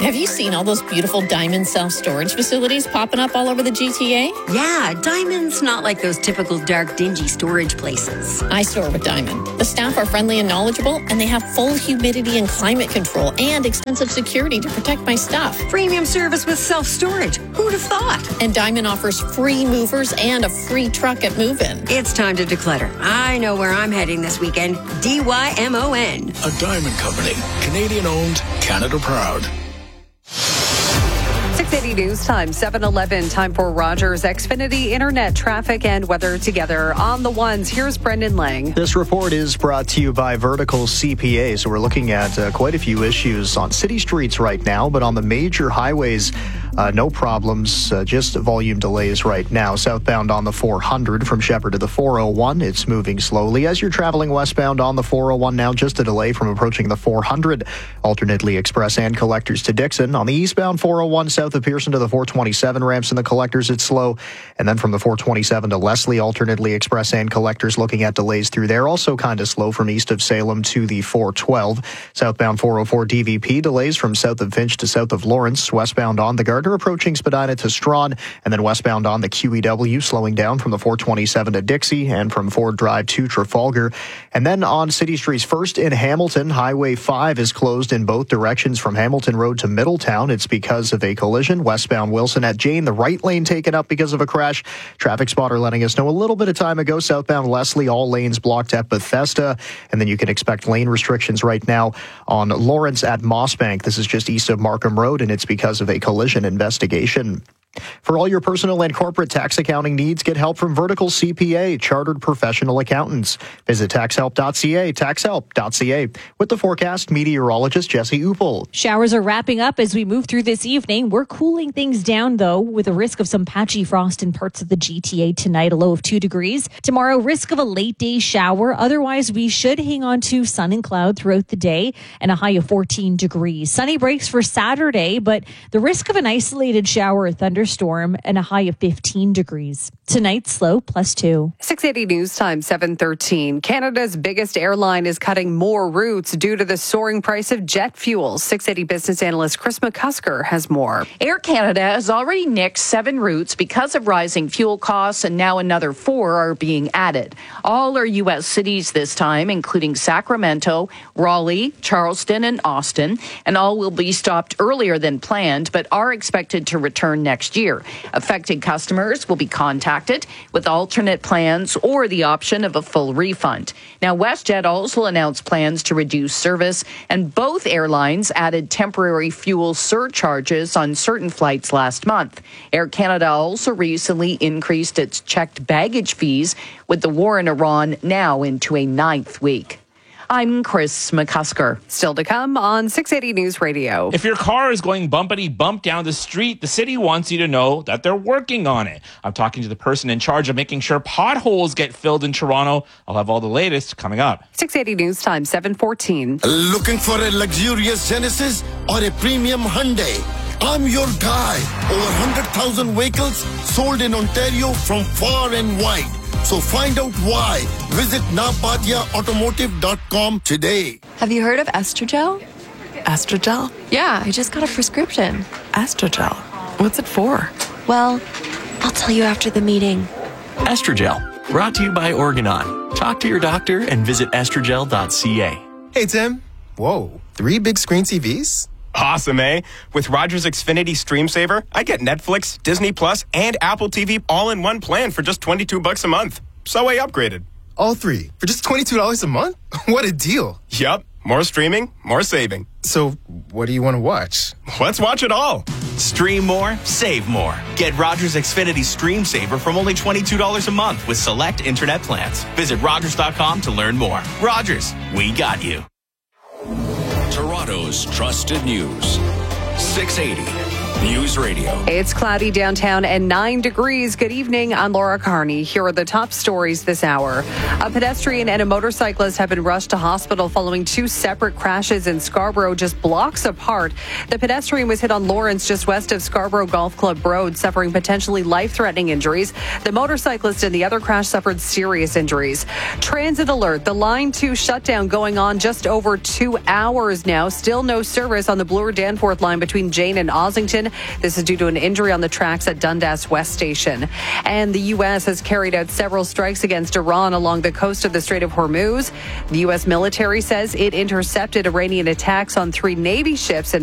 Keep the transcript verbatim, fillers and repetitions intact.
Have you seen all those beautiful Diamond self-storage facilities popping up all over the G T A? Yeah, Diamond's not like those typical dark, dingy storage places. I store with Diamond. The staff are friendly and knowledgeable, and they have full humidity and climate control and extensive security to protect my stuff. Premium service with self-storage. Who'd have thought? And Diamond offers free movers and a free truck at move-in. It's time to declutter. I know where I'm heading this weekend. D Y M O N. A Diamond Company. Canadian owned, Canada proud. six eighty News Time, seven eleven. Time for Rogers Xfinity Internet traffic and weather together on the ones. Here's Brendan Lang. This report is brought to you by Vertical C P A. So we're looking at uh, quite a few issues on city streets right now, but on the major highways, uh, no problems, uh, just volume delays right now. Southbound on the four hundred from Shepherd to the four oh one, it's moving slowly. As you're traveling westbound on the four oh one now, just a delay from approaching the four hundred. Alternately express and collectors to Dixon. On the eastbound four oh one south of Pearson to the four twenty-seven ramps and the collectors, it's slow. And then from the four twenty-seven to Leslie, alternately express and collectors looking at delays through there. Also kind of slow from east of Salem to the four twelve. Southbound four oh four D V P delays from south of Finch to south of Lawrence. Westbound on the Gardner approaching Spadina to Strawn. And then westbound on the Q E W slowing down from the four twenty-seven to Dixie and from Ford Drive to Trafalgar. And then on city streets, first in Hamilton, Highway five is closed in both directions from Hamilton Road to Middletown. It's because of a collision. Westbound Wilson at Jane, the right lane taken up because of a crash. Traffic spotter letting us know a little bit of time ago. Southbound Leslie, all lanes blocked at Bethesda. And then you can expect lane restrictions right now on Lawrence at Mossbank. This is just east of Markham Road, and it's because of a collision investigation. For all your personal and corporate tax accounting needs, get help from Vertical C P A, chartered professional accountants. Visit tax help dot c a, tax help dot c a. With the forecast, meteorologist Jesse Uppel. Showers are wrapping up as we move through this evening. We're cooling things down, though, with a risk of some patchy frost in parts of the G T A tonight, a low of two degrees. Tomorrow, risk of a late day shower. Otherwise, we should hang on to sun and cloud throughout the day and a high of fourteen degrees. Sunny breaks for Saturday, but the risk of an isolated shower or thunderstorm and a high of fifteen degrees. Tonight, slow, plus two. six eighty News Time, seven thirteen. Canada's biggest airline is cutting more routes due to the soaring price of jet fuel. six eighty business analyst Chris McCusker has more. Air Canada has already nixed seven routes because of rising fuel costs, and now another four are being added. All are U S cities this time, including Sacramento, Raleigh, Charleston, and Austin, and all will be stopped earlier than planned, but are expected to return next year. Affected customers will be contacted with alternate plans or the option of a full refund. Now, WestJet also announced plans to reduce service, and both airlines added temporary fuel surcharges on certain flights last month. Air Canada also recently increased its checked baggage fees, with the war in Iran now into a ninth week. I'm Chris McCusker. Still to come on six eighty News Radio. If your car is going bumpity bump down the street, the city wants you to know that they're working on it. I'm talking to the person in charge of making sure potholes get filled in Toronto. I'll have all the latest coming up. six eighty News Time, seven fourteen. Looking for a luxurious Genesis or a premium Hyundai? I'm your guy. Over one hundred thousand vehicles sold in Ontario from far and wide. So find out why. Visit napatia automotive dot com today. Have you heard of Estrogel? Estrogel? Yeah, I just got a prescription. Estrogel? What's it for? Well, I'll tell you after the meeting. Estrogel, brought to you by Organon. Talk to your doctor and visit estrogel dot c a. Hey, Tim. Whoa, three big screen T Vs? Awesome, eh? With Rogers Xfinity Stream Saver, I get Netflix, Disney Plus, and Apple T V all in one plan for just twenty-two bucks a month. So I upgraded. All three for just twenty-two dollars a month? What a deal. Yup. More streaming, more saving. So what do you want to watch? Let's watch it all. Stream more, save more. Get Rogers Xfinity Stream Saver from only twenty-two dollars a month with select internet plans. Visit Rogers dot com to learn more. Rogers, we got you. Toronto's trusted news. six eighty News Radio. It's cloudy downtown and nine degrees. Good evening. I'm Laura Carney. Here are the top stories this hour. A pedestrian and a motorcyclist have been rushed to hospital following two separate crashes in Scarborough just blocks apart. The pedestrian was hit on Lawrence just west of Scarborough Golf Club Road, suffering potentially life-threatening injuries. The motorcyclist in the other crash suffered serious injuries. Transit alert. The Line two shutdown going on just over two hours now. Still no service on the Bloor-Danforth line between Jane and Ossington. This is due to an injury on the tracks at Dundas West Station. And the U S has carried out several strikes against Iran along the coast of the Strait of Hormuz. The U S military says it intercepted Iranian attacks on three Navy ships in